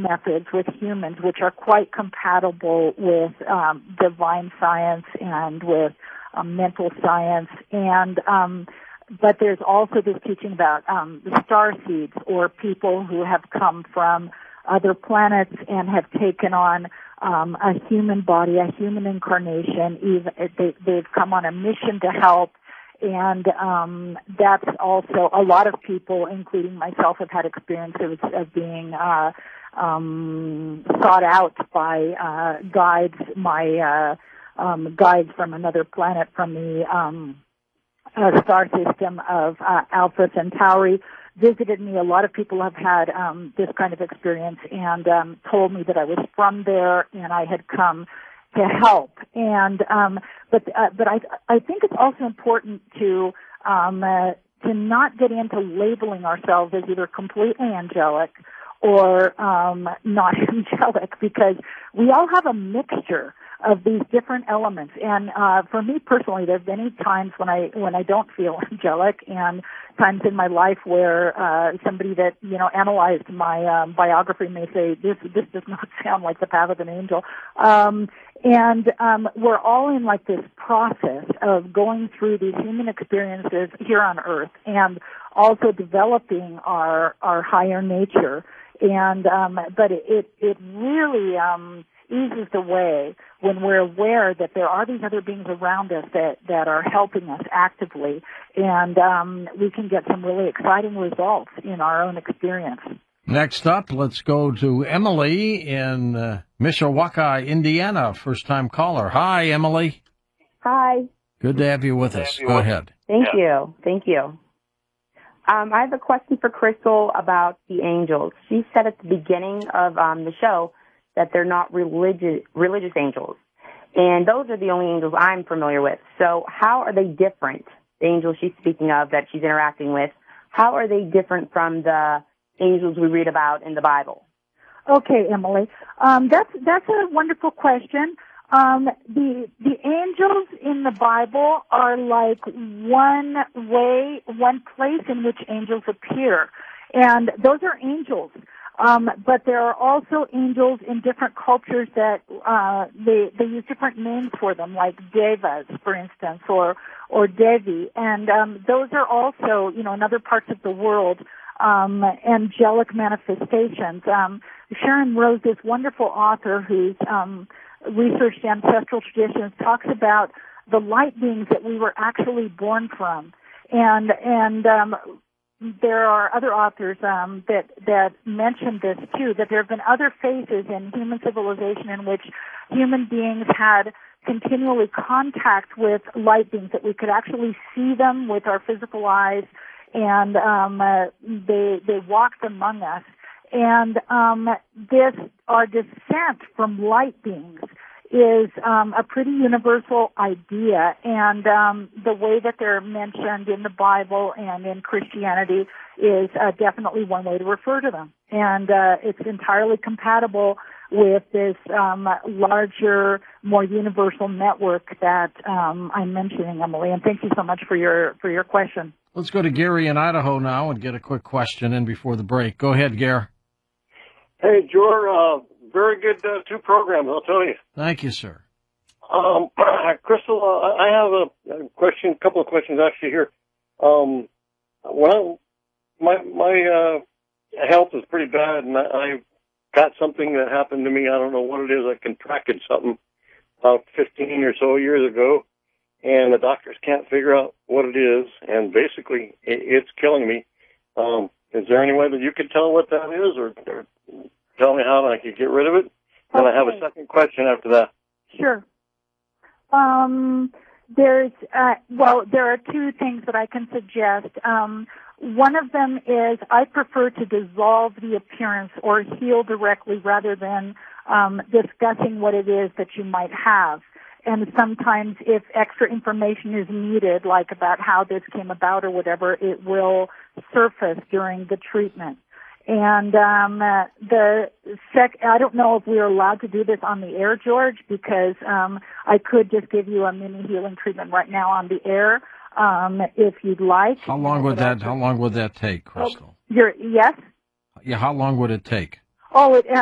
methods with humans, which are quite compatible with divine science and with mental science. And but there's also this teaching about the star seeds, or people who have come from other planets and have taken on a human body, a human incarnation. They've come on a mission to help. And that's also, a lot of people, including myself, have had experiences of being sought out by guides, guides from another planet, from the star system of Alpha Centauri, visited me. A lot of people have had this kind of experience and told me that I was from there and I had come to help. And but I think it's also important to not get into labeling ourselves as either completely angelic or not angelic, because we all have a mixture of these different elements. And for me personally, there have been times when I don't feel angelic, and times in my life where somebody that analyzed my biography may say this does not sound like the path of an angel. And we're all in like this process of going through these human experiences here on Earth, and also developing our higher nature. And but it really eases the way when we're aware that there are these other beings around us that are helping us actively, and we can get some really exciting results in our own experience. Next up, let's go to Emily in Mishawaka, Indiana, first-time caller. Hi, Emily. Hi. Good to have you with us. Go ahead. Thank you. I have a question for Crystal about the angels. She said at the beginning of the show that they're not religious angels, and those are the only angels I'm familiar with. So how are they different, the angels she's speaking of that she's interacting with? How are they different from the angels we read about in the Bible? Okay, Emily, that's a wonderful question. The angels in the Bible are like one place in which angels appear, and those are angels. But there are also angels in different cultures that they use different names for them, like devas, for instance, or Devi, and those are also, in other parts of the world, angelic manifestations. Sharon Rose, this wonderful author who's researched ancestral traditions, talks about the light beings that we were actually born from, and there are other authors that mention this too, that there have been other phases in human civilization in which human beings had continually contact with light beings, that we could actually see them with our physical eyes, and they walked among us. And our descent from light beings is a pretty universal idea, and the way that they're mentioned in the Bible and in Christianity is definitely one way to refer to them. And it's entirely compatible with this larger, more universal network that I'm mentioning, Emily. And thank you so much for your question. Let's go to Gary in Idaho now and get a quick question in before the break. Go ahead, Gary. Hey, Jor, very good two programs, I'll tell you. Thank you, sir. Crystal, I have a question, a couple of questions actually here. Well, my health is pretty bad, and I got something that happened to me. I don't know what it is. I contracted something about 15 or so years ago, and the doctors can't figure out what it is, and basically it's killing me. Is there any way that you could tell what that is, or tell me how I could get rid of it? And I have a second question after that. Sure. There are two things that I can suggest. One of them is I prefer to dissolve the appearance or heal directly rather than discussing what it is that you might have. And sometimes if extra information is needed, like about how this came about or whatever, it will surface during the treatment. And I don't know if we're allowed to do this on the air, George, because I could just give you a mini healing treatment right now on the air, if you'd like. How long would that take, Crystal? Yes? Yeah, how long would it take? Oh,